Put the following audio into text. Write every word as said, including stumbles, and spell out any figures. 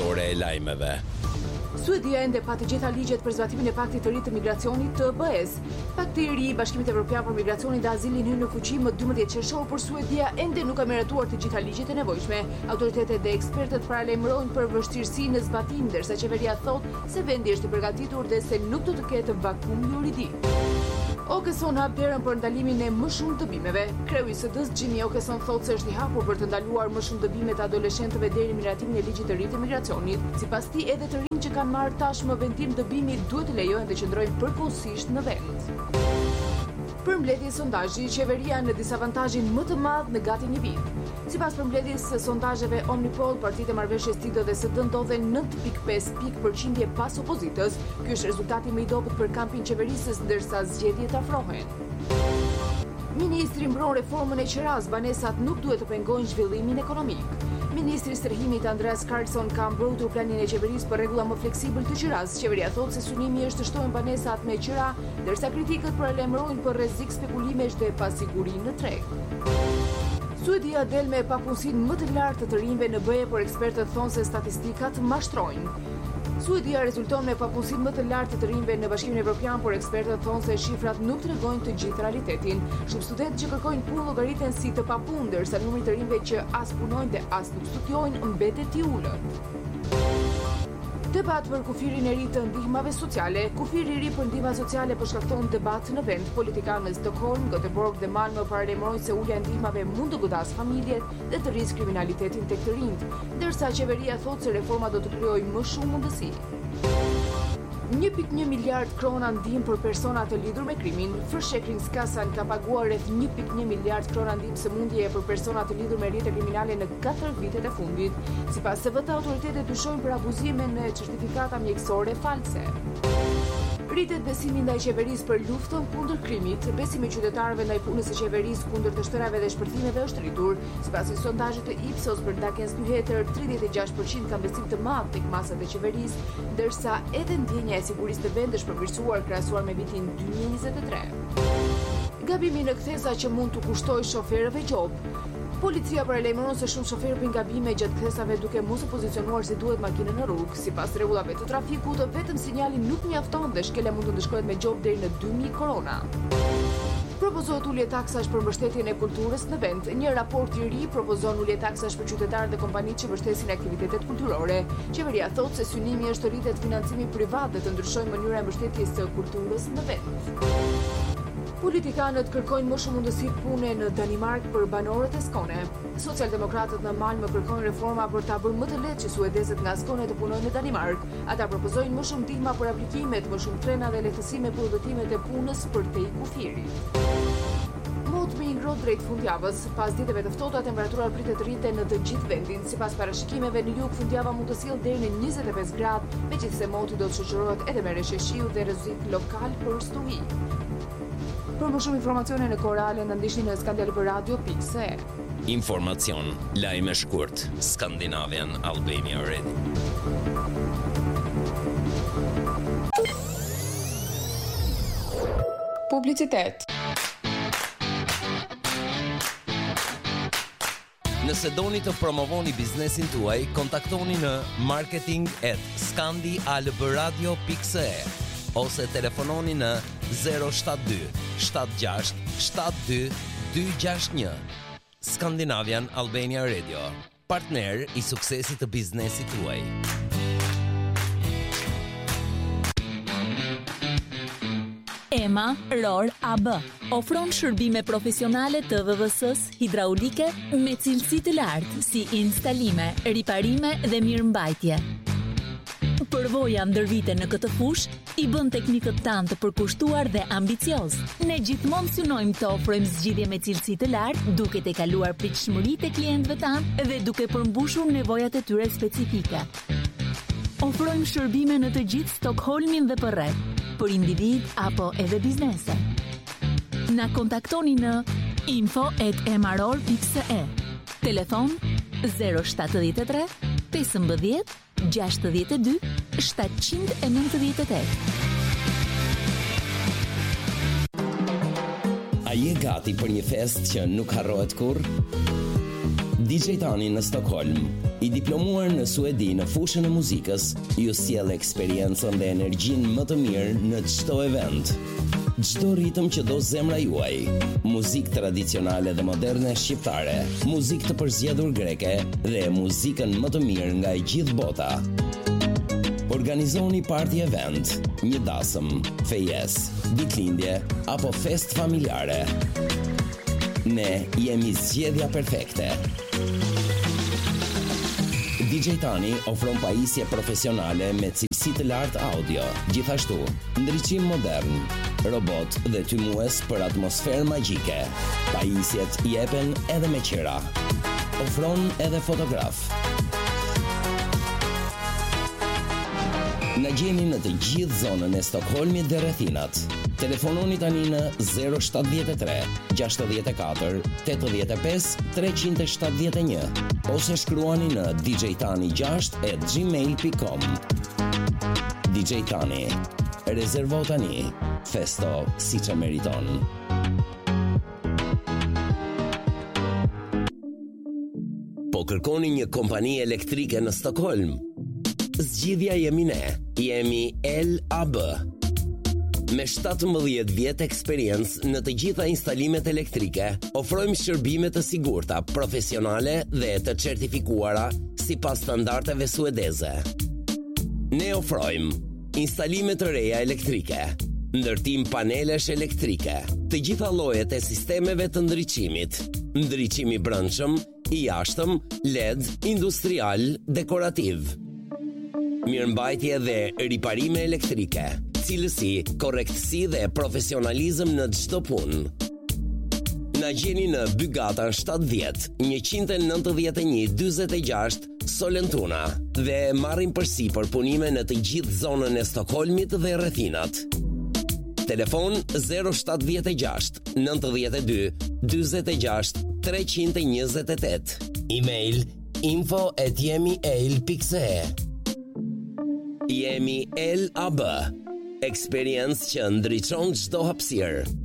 kryesore e lajmeve. Suedia ende pa të gjitha ligjet për zbatimin e paktit të ri të migracionit të B E S. Pakti i ri i Bashkimit Evropian për Migracionin dhe Azilin hyn në fuqi më dymbëdhjetë qershor, por Suedia ende nuk ka miratuar të gjitha ligjet e nevojshme. Autoritetet dhe ekspertët paralajmërojnë për vështirësi në zbatim, ndërsa qeveria thotë se vendi është i përgatitur dhe se nuk do të ketë vakum juridik. Okeson hap derën për ndalimin e më shumë dëbimeve. Kreu i S D-s Jimmy Okeson thotë se është i hapur për të ndaluar më shumë dëbime të adoleshentëve deri në miratimin e ligjit të ri të migracionit. Sipas tij, edhe të rinj që kanë marrë tashmë vendim dëbimi duhet të lejohen të qëndrojnë përkohësisht në vend. Përmbledhje sondazhi, qeveria në disavantazhin më të madh në gati një vit. Sipas përmbledhjes së sondazheve Omnipol, partitë e marrëveshjes T I D dhe S D ndodhen nëntë pikë pesë përqind pas opozitës. Ky është rezultati më i dobët për kampin qeverisës, ndërsa zgjedhjet afrohen. Ministri mbron reformën e qeras, banesat nuk duhet të pengojnë zhvillimin ekonomik. Ministri i Strehimit Andreas Karlsson ka mbrojtur planin e qeverisë për rregulla më fleksibël të qeras. Qeveria thotë se synimi është të shtohen banesat me qera, ndërsa kritikët paralajmërojnë për rrezik spekulimesh dhe pasiguri në treg. Suedia del me papunësinë më të lartë të rinjve në B E, por ekspertët thonë se statistikat mashtrojnë. Suedia rezulton me papunësinë më të lartë të rinjve në Bashkimin Evropian, por ekspertët thonë se shifrat nuk tregojnë të gjithë realitetin. Shumë studentë që kërkojnë punë llogariten si të papunë, ndërsa numri të rinjve që as punojnë dhe as nuk studiojnë mbetet i ulët. Debat për kufirin e ri të ndihmave sociale. Kufiri i ri për ndihma sociale po shkakton debat në vend. Politikanë në Stockholm, Göteborg dhe Malmö paralajmërojnë se ulja e ndihmave mund të godas familjet dhe të rrisë kriminalitetin tek të rinjt, ndërsa qeveria thotë se reforma do të krijojë më shumë mundësi. një pikë një miliard krona ndihmë për persona të lidhur me krimin. Försäkringskassan ka paguar rreth një pikë një miliard krona ndihmë sëmundjeje për persona të lidhur me rrjete kriminale në katër vitet e fundit. Sipas S V T, autoritetet dyshojnë për abuzime në certifikata mjekësore false. Rritet besimi ndaj qeverisë për luftën kundër krimit. Besimi i qytetarëve ndaj punës së qeverisë kundër të shtërave dhe shpërthimeve është rritur. Sipas një sondazhi të Ipsos për Dakens Nyheter, tridhjetë e gjashtë përqind kanë besim të madh tek masat e qeverisë, ndërsa edhe ndjenja e sigurisë të vendit është përmirësuar krahasuar me vitin dy mijë e njëzet e tre. Gabimi në kthesa që mund të kushtojë shoferëve gjobë. Policia paralajmëron se shumë shoferë bëjnë gabime gjatë kthesave duke mos u pozicionuar si duhet makinën në rrugë. Sipas rregullave të trafikut, vetëm sinjali nuk mjafton dhe shkelja mund të ndëshkohet me gjobë deri në dy mijë korona. Propozohet ulje taksash për mbështetjen e kulturës në vend. Një raport i ri propozon ulje taksash për qytetarët dhe kompanitë që mbështesin aktivitetet kulturore. Qeveria thotë se synimi është të rritet financimi privat dhe të ndryshojë mënyra e mbështetjes së kulturës në vend. Politikanët kërkojnë më shumë mundësi pune në Danimark për banorët e Skåne. Socialdemokratët në Malmö kërkojnë reforma për ta bërë më të lehtë që suedezët nga Skåne të punojnë në Danimark. Ata propozojnë më shumë ndihma për aplikimet, më shumë trena dhe lehtësime për udhëtimet e punës për te i kufirit. Mot me ngrohtë drejt fundjavës. Pas ditëve të ftohta, temperaturat pritet të rriten në të gjithë vendin. Sipas parashikimeve, në jug fundjava mund të sjellë deri në njëzet e pesë gradë, megjithëse moti do të shoqërohet edhe me reshje shiu dhe rrezik lokal për stuhi. Për më shumë informacione në kohë reale na ndiqni në skandaliberadio pikë s e. Informacion, lajme shkurt, Scandinavian Albania Radio. Publicitet. Nëse doni të promovoni biznesin tuaj, kontaktoni në marketing at scandialbradio pikë s e ose telefononi në zero shtat dy shtat gjasht shtat dy dy gjasht një. Scandinavian Albania Radio, partner i suksesit të biznesit tuaj. EMA ROR A B ofron shërbime profesionale të V V S-s hidraulike me cilësi të lartë si instalime, riparime dhe mirëmbajtje. Përvoja ndër vite në këtë fushë i bën teknikët tanë të përkushtuar dhe ambicioz. Ne gjithmonë synojmë të ofrojmë zgjidhje me cilësi të lartë, duke të kaluar pritshmëritë e klientëve tanë dhe duke përmbushur nevojat e tyre specifike. Ofrojmë shërbime në të gjithë Stockholmin dhe përreth, për individ apo edhe biznese. Na kontaktoni në info at emaror pikë s e. Telefon zero shtat tre pesëmbëdhjetë gjashtëdhjetë e dy shtatëqind e nëntëdhjetë e tetë. A je gati për një fest që nuk harrohet kurrë? D J Tani në Stockholm, i diplomuar në Suedi në fushën e muzikës, ju sjell eksperiencën dhe energjinë më të mirë në çdo event. Çdo ritëm që do zemra juaj, muzikë tradicionale dhe moderne shqiptare, muzikë të përzgjedhur greke dhe muzikën më të mirë nga e gjithë bota. Organizoni party event, një dasëm, fejes, ditëlindje apo fest familjare. Ne jemi zgjedhja perfekte. D J Tani ofron pajisje profesionale me cilësi të lartë audio, gjithashtu ndriçim modern, robot dhe tymues për atmosferë magjike. Pajisjet jepen edhe me qira. Ofron edhe fotograf. Na gjeni në të gjithë zonën e Stockholmit dhe rrethinat. Telefononi tani në zero shtatëdhjetë e tre, gjashtëdhjetë e katër, tetëdhjetë e pesë, treqind e shtatëdhjetë e një ose shkruani në d j tani gjashtë at gmail dot com. D J Tani, rezervo tani, festo siç e meriton. Po kërkoni një kompani elektrike në Stockholm? Zgjidhja jemi ne, jemi L A B. Me shtatëmbëdhjetë vjet eksperiencë në të gjitha instalimet elektrike, ofrojmë shërbime të sigurta, profesionale dhe të certifikuara sipas standardeve suedeze. Ne ofrojmë instalime të reja elektrike, ndërtim panelesh elektrike, të gjitha llojet e sistemeve të ndriçimit, ndriçim i brendshëm, i jashtëm, L E D, industrial, dekorativ. Mirëmbajtje dhe riparime elektrike, cilësi, korrektësi dhe profesionalizëm në çdo punë. Na gjeni në Bygatan shtatëdhjetë, njëqind e nëntëdhjetë e një, dyzet e gjashtë Sollentuna dhe marrim përsipër punime në të gjithë zonën e Stockholmit dhe rrethinat. Telefon zero shtatëdhjetë e gjashtë, nëntëdhjetë e dy, dyzet e gjashtë, treqind e njëzet e tetë. Email info at jemiel dot c e. Jemi L A B, eksperiencë që ndriçon çdo hapësirë.